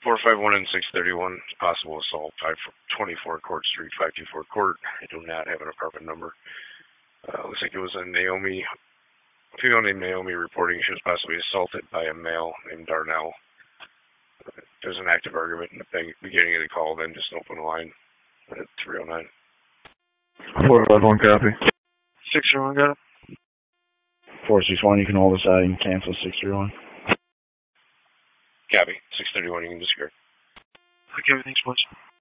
451 and 631, possible assault, 524 Court Street, 524 Court. I do not have an apartment number. Looks like it was a female named Naomi reporting she was possibly assaulted by a male named Darnell. There's an active argument in the beginning of the call, then just open the line at 309. 451 copy. 631 got it. 461, you can hold aside and cancel 631. Copy. 631, you can discard. Okay, thanks, boys.